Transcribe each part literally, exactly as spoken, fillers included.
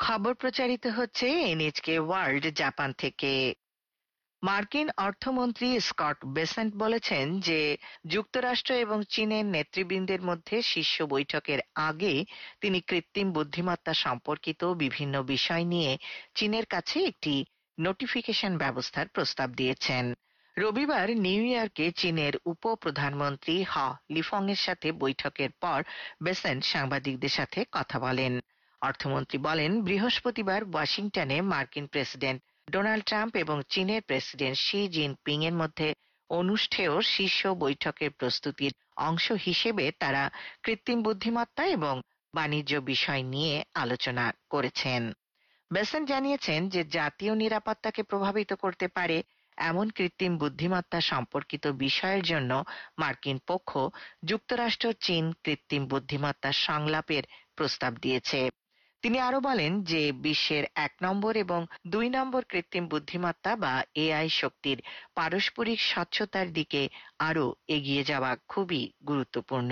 খবর প্রচারিত হচ্ছে এনএচকে ওয়ার্ল্ড জাপান থেকে। মার্কিন অর্থমন্ত্রী স্কট বেসেন্ট বলেছেন যে যুক্তরাষ্ট্র এবং চীনের নেতৃবৃন্দের মধ্যে শীর্ষ বৈঠকের আগে তিনি কৃত্রিম বুদ্ধিমত্তা সম্পর্কিত বিভিন্ন বিষয় নিয়ে চীনের কাছে একটি নোটিফিকেশন ব্যবস্থার প্রস্তাব দিয়েছেন। রবিবার নিউ ইয়র্কে চীনের উপ প্রধানমন্ত্রী হ লিফং এর সাথে বৈঠকের পর বেসেন্ট সাংবাদিকদের সাথে কথা বলেন। অর্থমন্ত্রী বলেন, বৃহস্পতিবার ওয়াশিংটনে মার্কিন প্রেসিডেন্ট ডোনাল্ড ট্রাম্প এবং চীনের প্রেসিডেন্ট শি জিনপিং এর মধ্যে অনুষ্ঠেয় শীর্ষ বৈঠকের প্রস্তুতির অংশ হিসেবে তারা কৃত্রিম বুদ্ধিমত্তা এবং বাণিজ্য বিষয় নিয়ে আলোচনা করেছেন। বেসেন্ট জানিয়েছেন যে জাতীয় নিরাপত্তাকে প্রভাবিত করতে পারে এমন কৃত্রিম বুদ্ধিমত্তা সম্পর্কিত বিষয়ের জন্য মার্কিন পক্ষ যুক্তরাষ্ট্র চীন কৃত্রিম বুদ্ধিমত্তা সংলাপের প্রস্তাব দিয়েছে। তিনি আরো বলেন যে বিশ্বের এক নম্বর এবং দুই নম্বর কৃত্রিম বুদ্ধিমত্তা বা এআই শক্তির পারস্পরিক স্বচ্ছতার দিকে আরো এগিয়ে যাওয়া খুবই গুরুত্বপূর্ণ।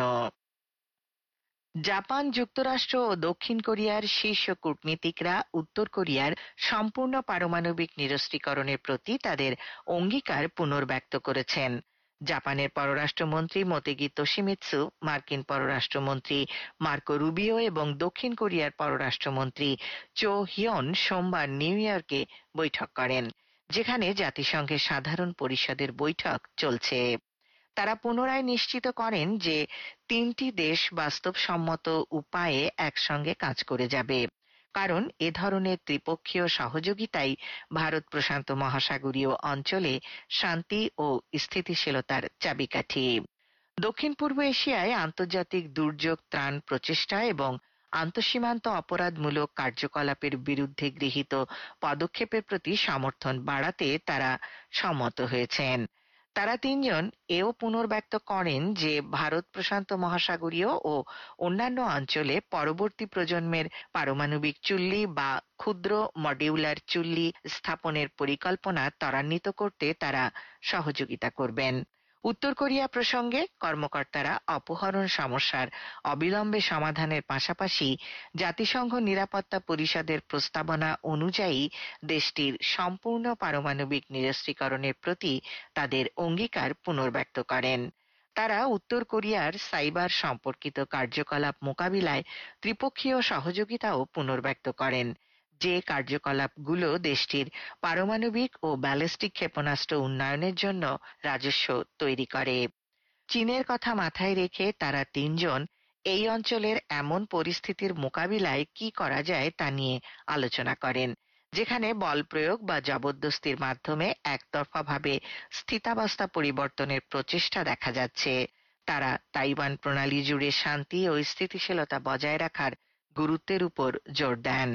জাপান, যুক্তরাষ্ট্র ও দক্ষিণ কোরিয়ার শীর্ষ কূটনীতিকরা উত্তর কোরিয়ার সম্পূর্ণ পারমাণবিক নিরস্ত্রীকরণের প্রতি তাদের অঙ্গীকার পুনর্ব্যক্ত করেছেন। জাপানের পররাষ্ট্রমন্ত্রী মোতেগি তোশিমিৎসু, মার্কিন পররাষ্ট্রমন্ত্রী মার্কো রুবিও এবং দক্ষিণ কোরিয়ার পররাষ্ট্রমন্ত্রী চো হিয়ন সোমবার নিউ ইয়র্কে বৈঠক করেন, যেখানে জাতিসংঘের সাধারণ পরিষদের বৈঠক চলছে। তারা পুনরায় নিশ্চিত করেন যে তিনটি দেশ বাস্তবসম্মত উপায়ে একসঙ্গে কাজ করে যাবে, কারণ এ ধরনের ত্রিপক্ষীয় সহযোগিতাই ভারত প্রশান্ত মহাসাগরীয় অঞ্চলে শান্তি ও স্থিতিশীলতার চাবিকাঠি। দক্ষিণ পূর্ব এশিয়ায় আন্তর্জাতিক দুর্যোগ ত্রাণ প্রচেষ্টা এবং আন্তঃসীমান্ত অপরাধমূলক কার্যকলাপের বিরুদ্ধে গৃহীত পদক্ষেপের প্রতি সমর্থন বাড়াতে তারা সম্মত হয়েছেন। তারা তিনজন এও পুনর্ব্যক্ত করেন যে ভারত প্রশান্ত মহাসাগরীয় ও অন্যান্য অঞ্চলে পরবর্তী প্রজন্মের পারমাণবিক চুল্লি বা ক্ষুদ্র মডিউলার চুল্লি স্থাপনের পরিকল্পনা ত্বরান্বিত করতে তারা সহযোগিতা করবেন। উত্তর কোরিয়া প্রসঙ্গে কর্মকর্তারা অপহরণ সমস্যার অবিলম্বে সমাধানের পাশাপাশি জাতিসংঘ নিরাপত্তা পরিষদের প্রস্তাবনা অনুযায়ী দেশটির সম্পূর্ণ পারমাণবিক নিরস্ত্রীকরণের প্রতি তাদের অঙ্গীকার পুনর্ব্যক্ত করেন। তারা উত্তর কোরিয়ার সাইবার সম্পর্কিত কার্যকলাপ মোকাবিলায় ত্রিপক্ষীয় সহযোগিতাও পুনর্ব্যক্ত করেন, যে কার্যকলাপগুলো দেশটির পারমাণবিক ও ব্যালিস্টিক ক্ষেপণাস্ত্র উন্নয়নের জন্য রাজস্ব তৈরি করে। চীনের কথা মাথায় রেখে তারা তিনজন এই অঞ্চলের এমন পরিস্থিতির মোকাবিলায় কি করা যায় তা নিয়ে আলোচনা করেন, যেখানে বল প্রয়োগ বা জবরদস্তির মাধ্যমে একতরফাভাবে স্থিতাবস্থা পরিবর্তনের প্রচেষ্টা দেখা যাচ্ছে। তারা তাইওয়ান প্রণালী জুড়ে শান্তি ও স্থিতিশীলতা বজায় রাখার গুরুত্বের উপর জোর দেন।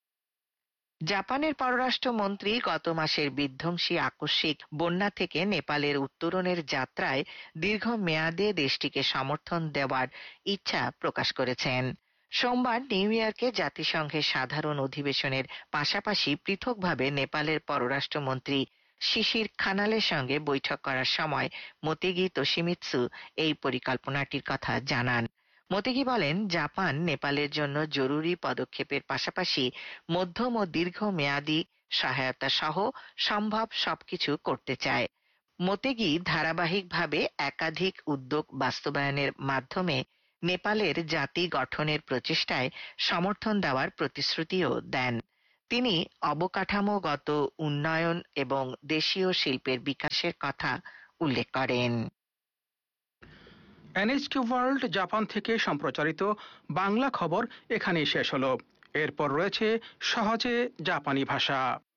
জাপানের পররাষ্ট্রমন্ত্রী গত মাসের বিধ্বংসী আকস্মিক বন্যা থেকে নেপালের উত্তরণের যাত্রায় দীর্ঘমেয়াদে দেশটিকে সমর্থন দেওয়ার ইচ্ছা প্রকাশ করেছেন। সোমবার নিউ ইয়র্কে জাতিসংঘের সাধারণ অধিবেশনের পাশাপাশি পৃথকভাবে নেপালের পররাষ্ট্রমন্ত্রী শিশির খানালের সঙ্গে বৈঠক করার সময় মোতেগি তোশিমিৎসু এই পরিকল্পনাটির কথা জানান। মোতেগি বলেন, জাপান নেপালের জন্য জরুরি পদক্ষেপের পাশাপাশি মধ্যম ও দীর্ঘ মেয়াদী সহায়তা সহ সম্ভব সবকিছু করতে চায়। মোতেগি ধারাবাহিকভাবে একাধিক উদ্যোগ বাস্তবায়নের মাধ্যমে নেপালের জাতি গঠনের প্রচেষ্টায় সমর্থন দেওয়ার প্রতিশ্রুতিও দেন। তিনি অবকাঠামোগত উন্নয়ন এবং দেশীয় শিল্পের বিকাশের কথা উল্লেখ করেন। এনএচকে ওয়ার্ল্ড জাপান থেকে সম্প্রচারিত বাংলা খবর এখানেই শেষ হলো। এরপর রয়েছে সহজে জাপানি ভাষা।